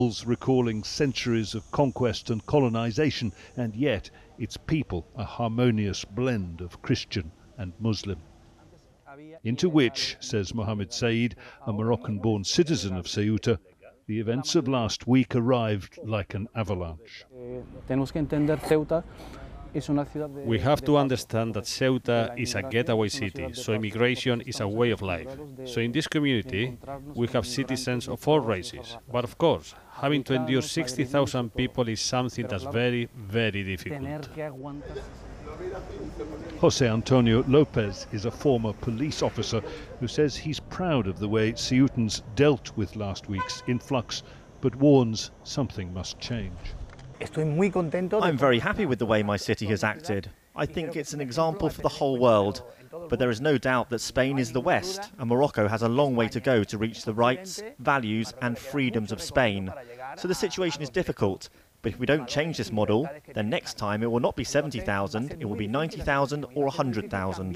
recalling centuries of conquest and colonization, and yet its people a harmonious blend of Christian and Muslim. Into which, says Mohammed Said, a Moroccan-born citizen of Ceuta, the events of last week arrived like an avalanche. We have to understand that Ceuta is a getaway city, so immigration is a way of life. So in this community, we have citizens of all races. But of course, having to endure 60,000 people is something that's very, very difficult. Jose Antonio Lopez is a former police officer who says he's proud of the way Ceutans dealt with last week's influx, but warns something must change. I'm very happy with the way my city has acted. I think it's an example for the whole world. But there is no doubt that Spain is the West, and Morocco has a long way to go to reach the rights, values and freedoms of Spain. So the situation is difficult. But if we don't change this model, then next time it will not be 70,000, it will be 90,000 or 100,000.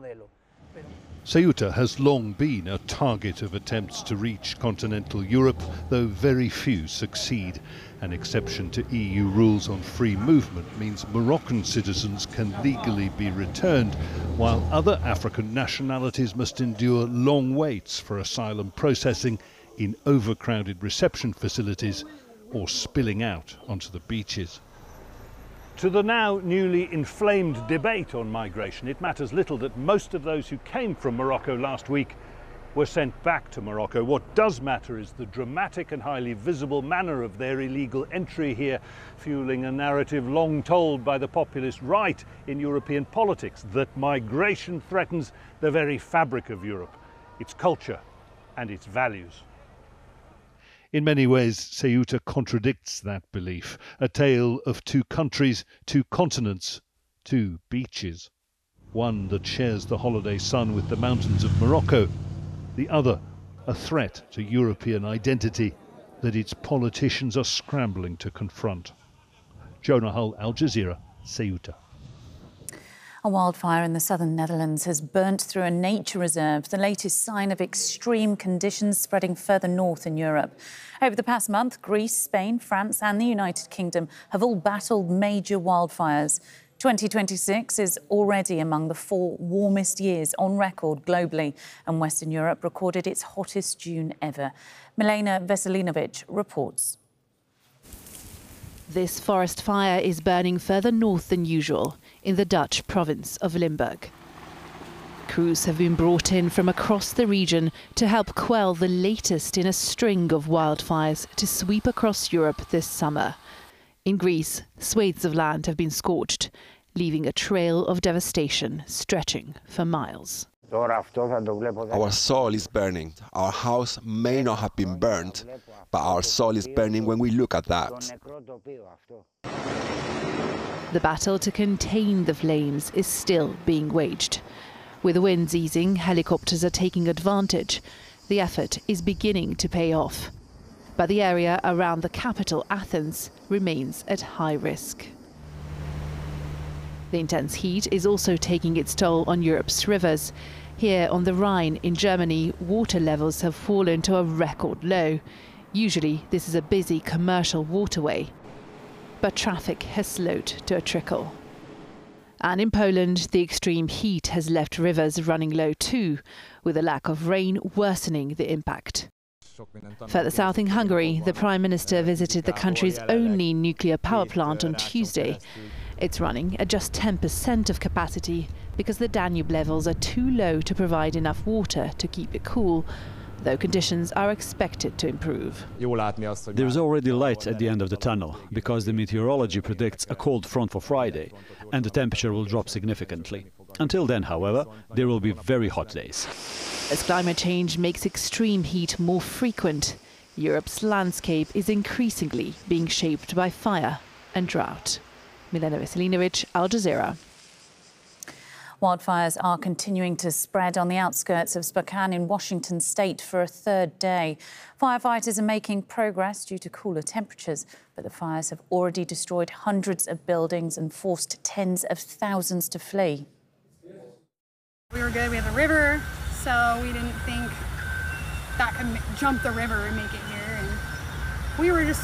Ceuta has long been a target of attempts to reach continental Europe, though very few succeed. An exception to EU rules on free movement means Moroccan citizens can legally be returned, while other African nationalities must endure long waits for asylum processing in overcrowded reception facilities or spilling out onto the beaches. To the now newly inflamed debate on migration, it matters little that most of those who came from Morocco last week were sent back to Morocco. What does matter is the dramatic and highly visible manner of their illegal entry here, fueling a narrative long told by the populist right in European politics, that migration threatens the very fabric of Europe, its culture and its values. In many ways, Ceuta contradicts that belief. A tale of two countries, two continents, two beaches. One that shares the holiday sun with the mountains of Morocco. The other, a threat to European identity that its politicians are scrambling to confront. Jonah Hull, Al Jazeera, Ceuta. A wildfire in the southern Netherlands has burnt through a nature reserve, the latest sign of extreme conditions spreading further north in Europe. Over the past month, Greece, Spain, France and the United Kingdom have all battled major wildfires. 2026 is already among the 4 warmest years on record globally, and Western Europe recorded its hottest June ever. Milena Veselinovic reports. This forest fire is burning further north than usual, in the Dutch province of Limburg. Crews have been brought in from across the region to help quell the latest in a string of wildfires to sweep across Europe this summer. In Greece, swathes of land have been scorched, leaving a trail of devastation stretching for miles. Our soil is burning. Our house may not have been burnt, but our soil is burning when we look at that. The battle to contain the flames is still being waged. With the winds easing, helicopters are taking advantage. The effort is beginning to pay off. But the area around the capital, Athens, remains at high risk. The intense heat is also taking its toll on Europe's rivers. Here on the Rhine in Germany, water levels have fallen to a record low. Usually this is a busy commercial waterway, but traffic has slowed to a trickle. And in Poland, the extreme heat has left rivers running low too, with a lack of rain worsening the impact. Further south in Hungary, the Prime Minister visited the country's only nuclear power plant on Tuesday. It's running at just 10% of capacity because the Danube levels are too low to provide enough water to keep it cool, though conditions are expected to improve. There is already light at the end of the tunnel, because the meteorology predicts a cold front for Friday, and the temperature will drop significantly. Until then, however, there will be very hot days. As climate change makes extreme heat more frequent, Europe's landscape is increasingly being shaped by fire and drought. Milena Veselinovic, Al Jazeera. Wildfires are continuing to spread on the outskirts of Spokane in Washington state for a third day. Firefighters are making progress due to cooler temperatures, but the fires have already destroyed hundreds of buildings and forced tens of thousands to flee. We were good. We have a river, so we didn't think that could jump the river and make it here. And we were just